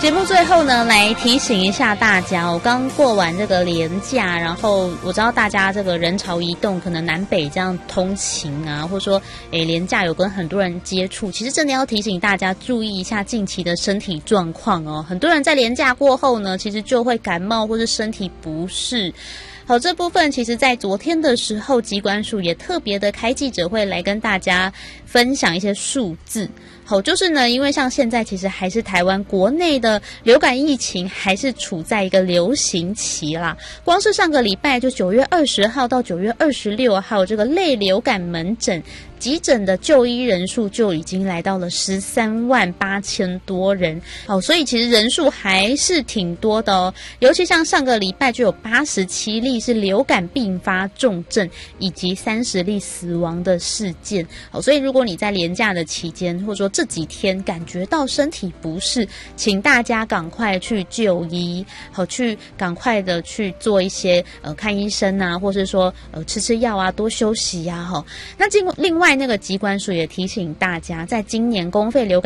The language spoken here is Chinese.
节目最后呢，来提醒一下大家，我刚过完这个连假，然后我知道大家这个人潮移动，可能南北这样通勤啊，或者说连假有跟很多人接触，其实真的要提醒大家注意一下近期的身体状况哦。很多人在连假过后呢，其实就会感冒或是身体不适。好，这部分其实在昨天的时候，疾管署也特别的开记者会来跟大家分享一些数字。好，就是呢，因为像现在其实还是台湾国内的流感疫情还是处在一个流行期啦。光是上个礼拜就9月20号到9月26号，这个类流感门诊急诊的就医人数就已经来到了138000多人。好，所以其实人数还是挺多的哦。尤其像上个礼拜就有87例是流感并发重症，以及30例死亡的事件。好，所以如果你在连假的期间，或者说这几天感觉到身体不适，请大家赶快去就医，好，去赶快的去做一些看医生啊，或是说吃药啊，多休息啊。好，那另外那个疾管署也提醒大家，在今年公费流感